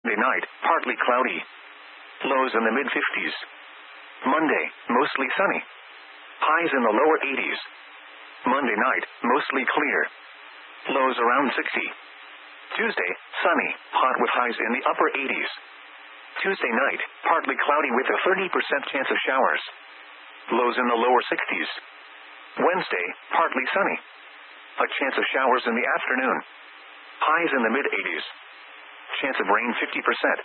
Sunday night, partly cloudy. Lows in the mid-50s. Monday, mostly sunny. Highs in the lower 80s. Monday night, mostly clear. Lows around 60. Tuesday, sunny, hot with highs in the upper 80s. Tuesday night, partly cloudy with a 30% chance of showers. Lows in the lower 60s. Wednesday, partly sunny. A chance of showers in the afternoon. Highs in the mid-80s. Chance of rain 50%.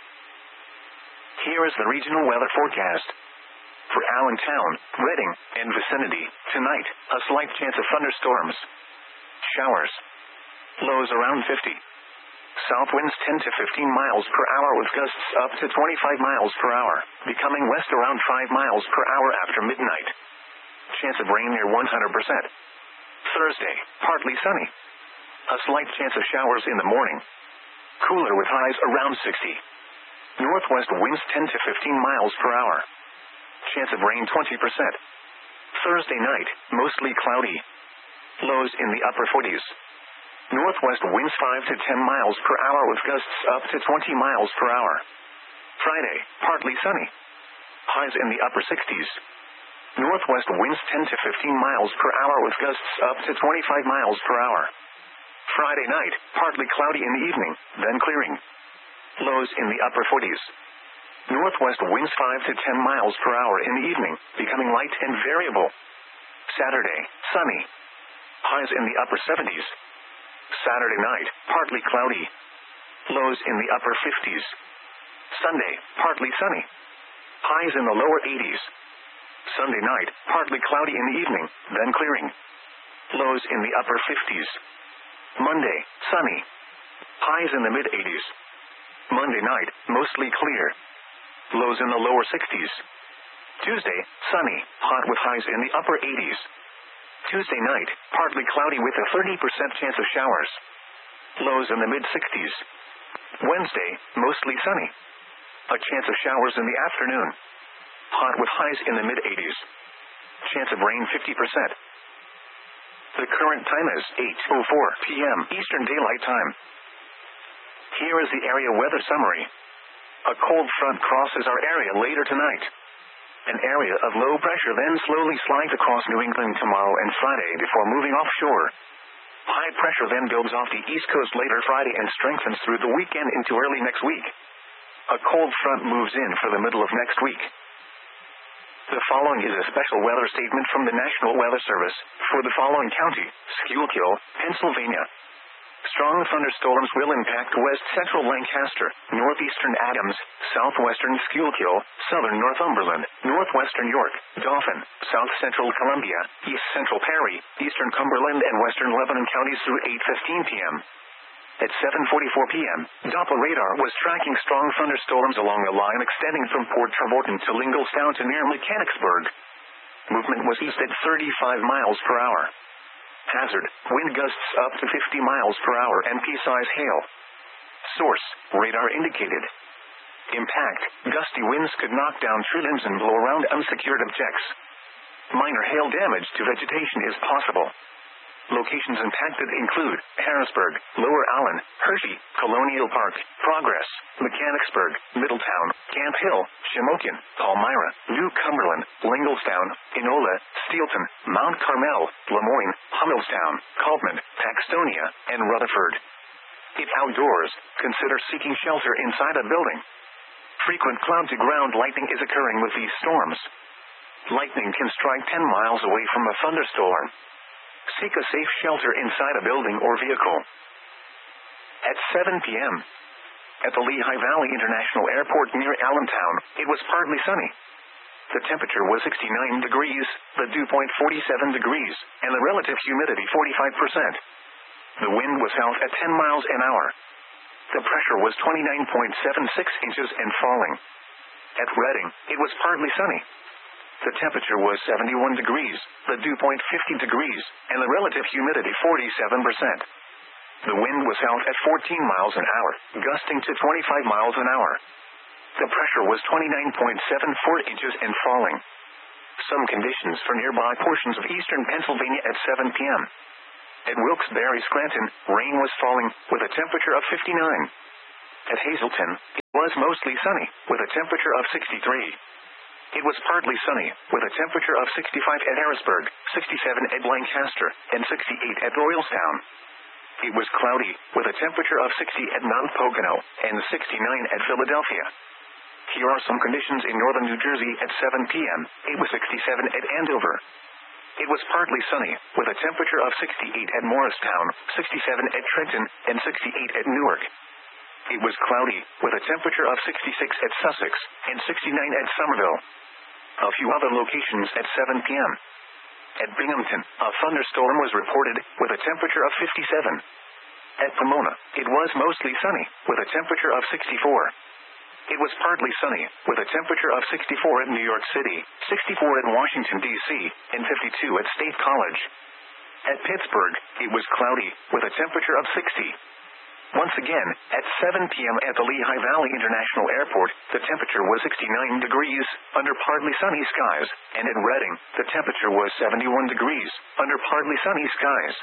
Here is the regional weather forecast. For Allentown, Reading, and vicinity, tonight, a slight chance of thunderstorms. Showers. Lows around 50. South winds 10 to 15 miles per hour with gusts up to 25 miles per hour, becoming west around 5 miles per hour after midnight. Chance of rain near 100%. Thursday, partly sunny. A slight chance of showers in the morning. Cooler with highs around 60. Northwest winds 10 to 15 miles per hour. Chance of rain 20%. Thursday night, mostly cloudy. Lows in the upper 40s. Northwest winds 5 to 10 miles per hour with gusts up to 20 miles per hour. Friday, partly sunny. Highs in the upper 60s. Northwest winds 10 to 15 miles per hour with gusts up to 25 miles per hour. Friday night, partly cloudy in the evening, then clearing. Lows in the upper 40s. Northwest winds 5 to 10 miles per hour in the evening, becoming light and variable. Saturday, sunny. Highs in the upper 70s. Saturday night, partly cloudy. Lows in the upper 50s. Sunday, partly sunny. Highs in the lower 80s. Sunday night, partly cloudy in the evening, then clearing. Lows in the upper 50s. Monday, sunny. Highs in the mid-80s. Monday night, mostly clear. Lows in the lower 60s. Tuesday, sunny, hot with highs in the upper 80s. Tuesday night, partly cloudy with a 30% chance of showers. Lows in the mid-60s. Wednesday, mostly sunny. A chance of showers in the afternoon. Hot with highs in the mid-80s. Chance of rain 50%. The current time is 8:04 p.m. Eastern Daylight Time. Here is the area weather summary. A cold front crosses our area later tonight. An area of low pressure then slowly slides across New England tomorrow and Friday before moving offshore. High pressure then builds off the East Coast later Friday and strengthens through the weekend into early next week. A cold front moves in for the middle of next week. The following is a special weather statement from the National Weather Service for the following county: Schuylkill, Pennsylvania. Strong thunderstorms will impact west central Lancaster, northeastern Adams, southwestern Schuylkill, southern Northumberland, northwestern York, Dauphin, south central Columbia, east central Perry, eastern Cumberland and western Lebanon counties through 8:15 p.m. At 7:44 p.m., Doppler radar was tracking strong thunderstorms along the line extending from Port Trevorton to Linglestown to near Mechanicsburg. Movement was east at 35 miles per hour. Hazard, wind gusts up to 50 miles per hour and pea-size hail. Source, radar indicated. Impact, gusty winds could knock down tree limbs and blow around unsecured objects. Minor hail damage to vegetation is possible. Locations impacted include Harrisburg, Lower Allen, Hershey, Colonial Park, Progress, Mechanicsburg, Middletown, Camp Hill, Shamokin, Palmyra, New Cumberland, Linglestown, Enola, Steelton, Mount Carmel, Lemoyne, Hummelstown, Coltman, Paxtonia, and Rutherford. If outdoors, consider seeking shelter inside a building. Frequent cloud-to-ground lightning is occurring with these storms. Lightning can strike 10 miles away from a thunderstorm. Seek a safe shelter inside a building or vehicle. At 7 p.m. at the Lehigh Valley International Airport near Allentown, it was partly sunny. The temperature was 69 degrees, the dew point 47 degrees, and the relative humidity 45%. The wind was south at 10 miles an hour. The pressure was 29.76 inches and falling. At Reading, it was partly sunny. The temperature was 71 degrees, the dew point 50 degrees, and the relative humidity 47%. The wind was south at 14 miles an hour, gusting to 25 miles an hour. The pressure was 29.74 inches and falling. Some conditions for nearby portions of eastern Pennsylvania at 7 p.m. At Wilkes-Barre, Scranton, rain was falling, with a temperature of 59. At Hazleton, it was mostly sunny, with a temperature of 63. It was partly sunny, with a temperature of 65 at Harrisburg, 67 at Lancaster, and 68 at Royalstown. It was cloudy, with a temperature of 60 at Mount Pocono, and 69 at Philadelphia. Here are some conditions in northern New Jersey at 7 p.m. It was 67 at Andover. It was partly sunny, with a temperature of 68 at Morristown, 67 at Trenton, and 68 at Newark. It was cloudy, with a temperature of 66 at Sussex, and 69 at Somerville. A few other locations at 7 p.m. At Binghamton, a thunderstorm was reported, with a temperature of 57. At Pomona, it was mostly sunny, with a temperature of 64. It was partly sunny, with a temperature of 64 at New York City, 64 at Washington, D.C., and 52 at State College. At Pittsburgh, it was cloudy, with a temperature of 60. Once again, at 7 p.m. at the Lehigh Valley International Airport, the temperature was 69 degrees, under partly sunny skies, and at Reading, the temperature was 71 degrees, under partly sunny skies.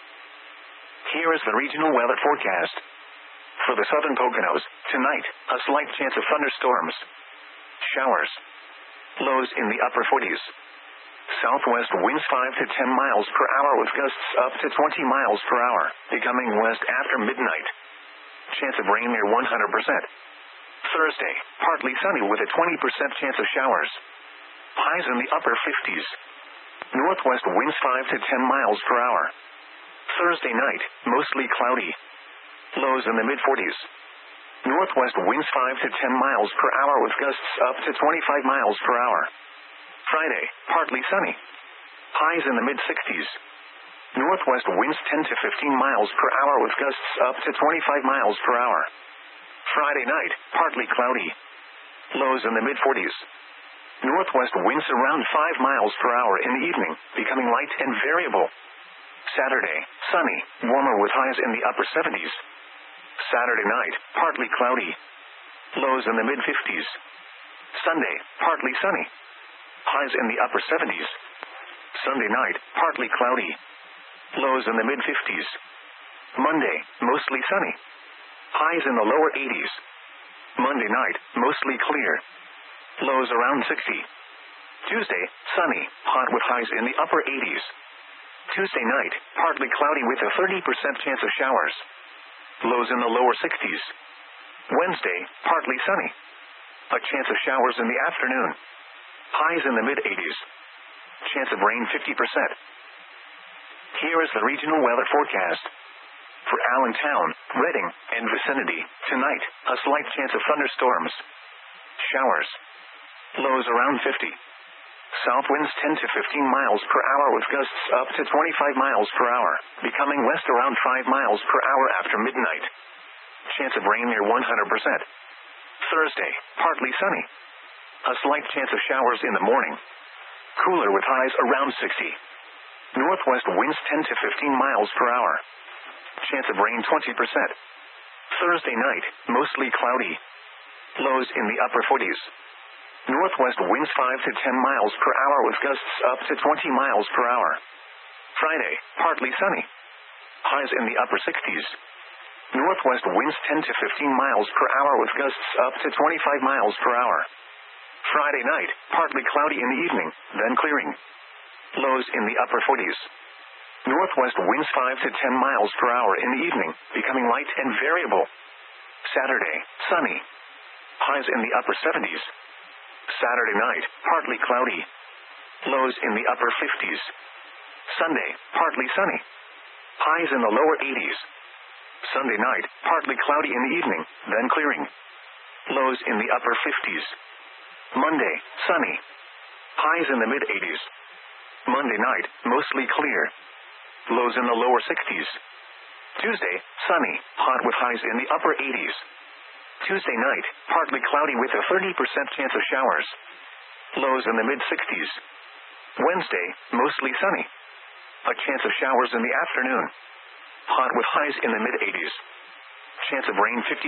Here is the regional weather forecast. For the southern Poconos, tonight, a slight chance of thunderstorms. Showers. Lows in the upper 40s. Southwest winds 5 to 10 miles per hour with gusts up to 20 miles per hour, becoming west after midnight. Chance of rain near 100%. Thursday, partly sunny with a 20% chance of showers. Highs in the upper 50s. Northwest winds 5 to 10 miles per hour. Thursday night, mostly cloudy. Lows in the mid-40s. Northwest winds 5 to 10 miles per hour with gusts up to 25 miles per hour. Friday, partly sunny. Highs in the mid-60s. Northwest winds 10 to 15 miles per hour with gusts up to 25 miles per hour. Friday night, partly cloudy. Lows in the mid-40s. Northwest winds around 5 miles per hour in the evening, becoming light and variable. Saturday, sunny, warmer with highs in the upper 70s. Saturday night, partly cloudy. Lows in the mid-50s. Sunday, partly sunny. Highs in the upper 70s. Sunday night, partly cloudy. Lows in the mid-50s. Monday, mostly sunny. Highs in the lower 80s. Monday night, mostly clear. Lows around 60. Tuesday, sunny, hot with highs in the upper 80s. Tuesday night, partly cloudy with a 30% chance of showers. Lows in the lower 60s. Wednesday, partly sunny. A chance of showers in the afternoon. Highs in the mid-80s. Chance of rain 50%. Here is the regional weather forecast. For Allentown, Reading, and vicinity, tonight, a slight chance of thunderstorms. Showers. Lows around 50. South winds 10 to 15 miles per hour with gusts up to 25 miles per hour, becoming west around 5 miles per hour after midnight. Chance of rain near 100%. Thursday, partly sunny. A slight chance of showers in the morning. Cooler with highs around 60. Northwest winds 10 to 15 miles per hour. Chance of rain 20%. Thursday night, mostly cloudy. Lows in the upper 40s. Northwest winds 5 to 10 miles per hour with gusts up to 20 miles per hour. Friday, partly sunny. Highs in the upper 60s. Northwest winds 10 to 15 miles per hour with gusts up to 25 miles per hour. Friday night, partly cloudy in the evening, then clearing. Lows in the upper 40s. Northwest winds 5 to 10 miles per hour in the evening, becoming light and variable. Saturday, sunny. Highs in the upper 70s. Saturday night, partly cloudy. Lows in the upper 50s. Sunday, partly sunny. Highs in the lower 80s. Sunday night, partly cloudy in the evening, then clearing. Lows in the upper 50s. Monday, sunny. Highs in the mid-80s. Monday night, mostly clear. Lows in the lower 60s. Tuesday, sunny, hot with highs in the upper 80s. Tuesday night, partly cloudy with a 30% chance of showers. Lows in the mid-60s. Wednesday, mostly sunny. A chance of showers in the afternoon. Hot with highs in the mid-80s. Chance of rain 50%.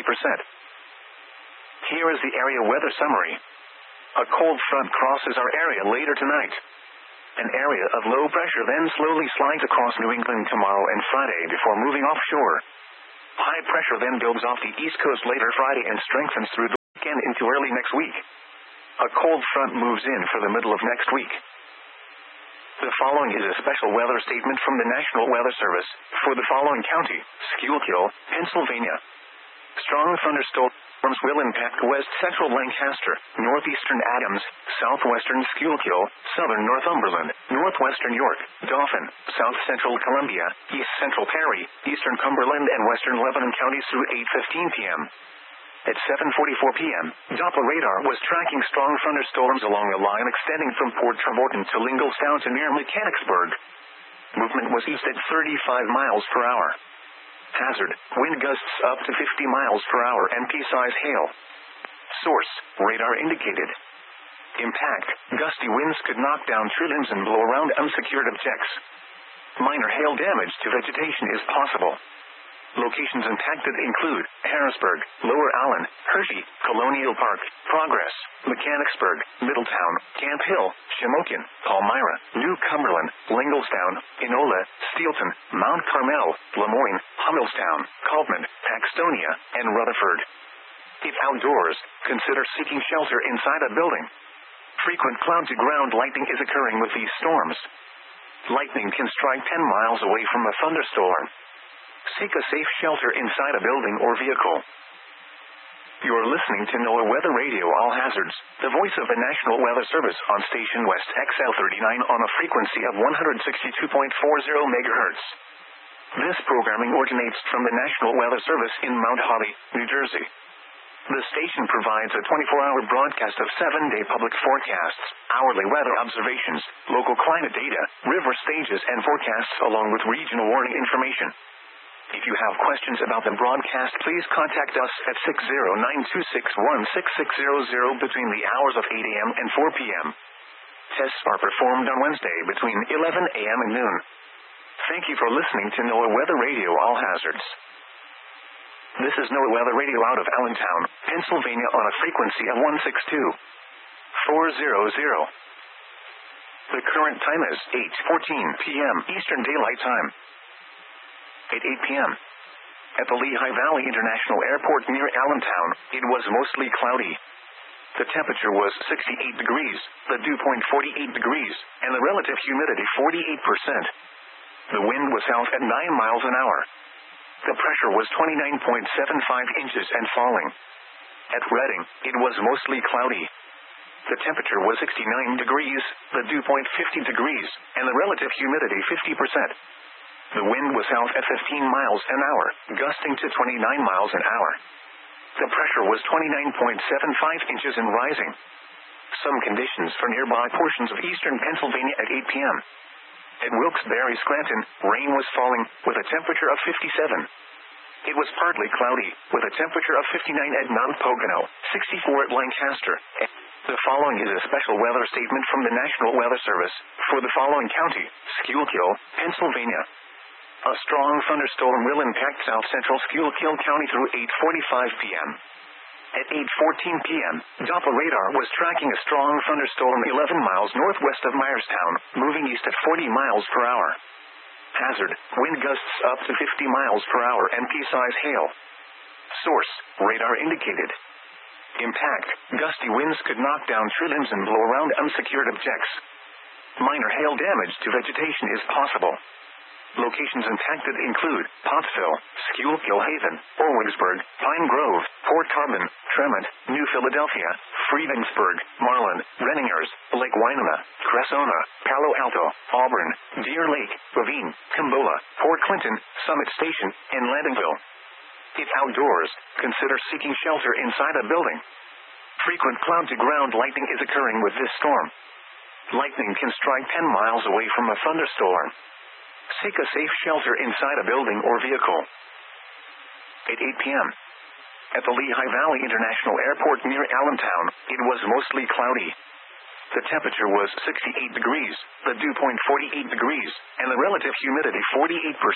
Here is the area weather summary. A cold front crosses our area later tonight. An area of low pressure then slowly slides across New England tomorrow and Friday before moving offshore. High pressure then builds off the east coast later Friday and strengthens through the weekend into early next week. A cold front moves in for the middle of next week. The following is a special weather statement from the National Weather Service for the following county: Schuylkill, Pennsylvania. Strong thunderstorms will impact west central Lancaster, northeastern Adams, southwestern Schuylkill, southern Northumberland, northwestern York, Dauphin, south central Columbia, east central Perry, eastern Cumberland and western Lebanon counties through 8:15 p.m. At 7:44 p.m., Doppler radar was tracking strong thunderstorms along a line extending from Port Trevorton to Linglestown to near Mechanicsburg. Movement was east at 35 miles per hour. Hazard: wind gusts up to 50 miles per hour and pea-size hail. Source: radar indicated. Impact: gusty winds could knock down tree limbs and blow around unsecured objects. Minor hail damage to vegetation is possible. Locations impacted include Harrisburg, Lower Allen, Hershey, Colonial Park, Progress, Mechanicsburg, Middletown, Camp Hill, Shamokin, Palmyra, New Cumberland, Linglestown, Enola, Steelton, Mount Carmel, Lemoyne, Hummelstown, Coltman, Paxtonia, and Rutherford. If outdoors, consider seeking shelter inside a building. Frequent cloud-to-ground lightning is occurring with these storms. Lightning can strike 10 miles away from a thunderstorm. Seek a safe shelter inside a building or vehicle. You're listening to NOAA Weather Radio All Hazards, the voice of the National Weather Service on station West XL39 on a frequency of 162.40 MHz. This programming originates from the National Weather Service in Mount Holly, New Jersey. The station provides a 24-hour broadcast of 7-day public forecasts, hourly weather observations, local climate data, river stages and forecasts along with regional warning information. If you have questions about the broadcast, please contact us at 609-261-6600 between the hours of 8 a.m. and 4 p.m. Tests are performed on Wednesday between 11 a.m. and noon. Thank you for listening to NOAA Weather Radio All Hazards. This is NOAA Weather Radio out of Allentown, Pennsylvania on a frequency of 162.400. The current time is 8:14 p.m. Eastern Daylight Time. At 8 p.m. At the Lehigh Valley International Airport near Allentown, it was mostly cloudy. The temperature was 68 degrees, the dew point 48 degrees, and the relative humidity 48%. The wind was south at 9 miles an hour. The pressure was 29.75 inches and falling. At Reading, it was mostly cloudy. The temperature was 69 degrees, the dew point 50 degrees, and the relative humidity 50%. The wind was south at 15 miles an hour, gusting to 29 miles an hour. The pressure was 29.75 inches and rising. Some conditions for nearby portions of eastern Pennsylvania at 8 p.m. At Wilkes-Barre, Scranton, rain was falling, with a temperature of 57. It was partly cloudy, with a temperature of 59 at Mount Pocono, 64 at Lancaster. The following is a special weather statement from the National Weather Service for the following county: Schuylkill, Pennsylvania. A strong thunderstorm will impact south central Schuylkill County through 8:45 p.m. At 8:14 p.m., Doppler radar was tracking a strong thunderstorm 11 miles northwest of Myerstown, moving east at 40 miles per hour. Hazard: wind gusts up to 50 miles per hour and pea-size hail. Source: radar indicated. Impact: gusty winds could knock down tree limbs and blow around unsecured objects. Minor hail damage to vegetation is possible. Locations impacted include Pottsville, Schuylkill Haven, Orwigsburg, Pine Grove, Port Carbon, Tremont, New Philadelphia, Friedensburg, Marlin, Renningers, Lake Winema, Cressona, Palo Alto, Auburn, Deer Lake, Ravine, Cambola, Port Clinton, Summit Station, and Landingville. If outdoors, consider seeking shelter inside a building. Frequent cloud-to-ground lightning is occurring with this storm. Lightning can strike 10 miles away from a thunderstorm. Seek a safe shelter inside a building or vehicle. At 8 p.m. At the Lehigh Valley International Airport near Allentown, it was mostly cloudy. The temperature was 68 degrees, the dew point 48 degrees, and the relative humidity 48%.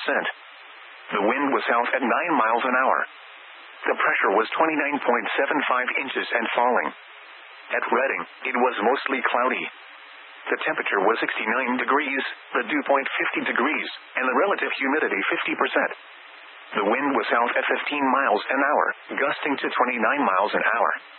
The wind was south at 9 miles an hour. The pressure was 29.75 inches and falling. At Reading, it was mostly cloudy. The temperature was 69 degrees, the dew point 50 degrees, and the relative humidity 50%. The wind was south at 15 miles an hour, gusting to 29 miles an hour.